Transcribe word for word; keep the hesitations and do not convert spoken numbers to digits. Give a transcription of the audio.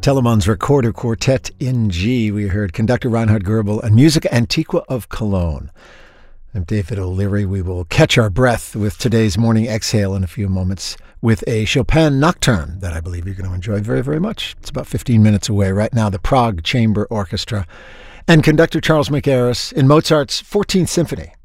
Telemann's Recorder Quartet in G. We heard conductor Reinhard Goebel and Musica Antiqua of Cologne. I'm David O'Leary. We will catch our breath with today's morning exhale in a few moments with a Chopin Nocturne that I believe you're going to enjoy very, very much. It's about fifteen minutes away right now. The Prague Chamber Orchestra and conductor Charles McArris in Mozart's fourteenth Symphony.